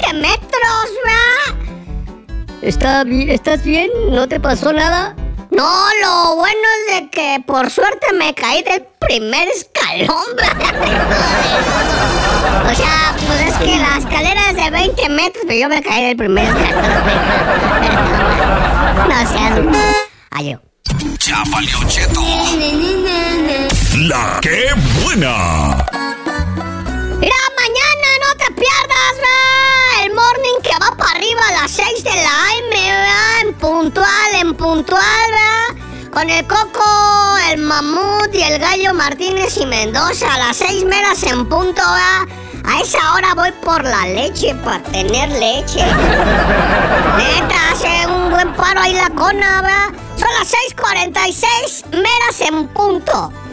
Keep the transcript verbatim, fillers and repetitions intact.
veinte metros, ¿verdad? ¿Está bi- ¿Estás bien? ¿No te pasó nada? No, lo bueno es de que por suerte me caí del primer escalón, ¿verdad? O sea, pues es que la escalera es de veinte metros, pero yo me caí del primer escalón. No seas... Adiós. Ya valió cheto. La que buena. Mira, mañana no te pierdas, ¿verdad? El morning que va para arriba a las seis de la A M, ¿verdad? En puntual, en puntual, ¿verdad? Con el Coco, el Mamut y el Gallo Martínez y Mendoza a las seis meras en punto, ¿verdad? A esa hora voy por la leche para tener leche. Neta, hace un buen paro ahí la cona, ¿verdad? Son las seis cuarenta y seis meras en punto.